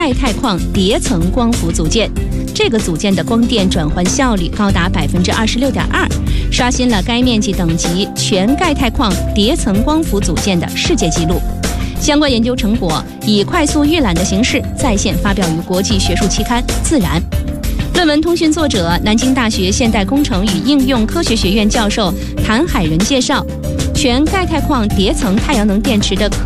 钙钛矿叠层光伏组件。这个组件的光电转换效率高达26.2%，刷新了该面积等级全钙钛矿叠层光伏组件的世界纪录。相关研究成果以快速预览的形式在线发表于国际学术期刊《自然》。论文通讯作者南京大学现代工程与应用科学学院教授谭海仁介绍，全钙钛矿叠层太阳能电池的